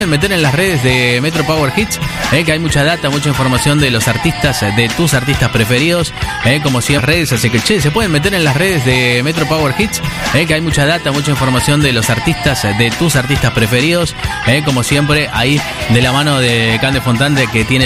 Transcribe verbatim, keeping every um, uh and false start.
meter en las redes de Metro Power Hits, eh, que hay mucha data, mucha información de los artistas, de tus artistas preferidos, eh, como siempre redes, así que che, se pueden meter en las redes de Metro Power Hits, eh, que hay mucha data, mucha información de los artistas, de tus artistas preferidos, eh, como siempre ahí de la mano de Cande Fontante, que tiene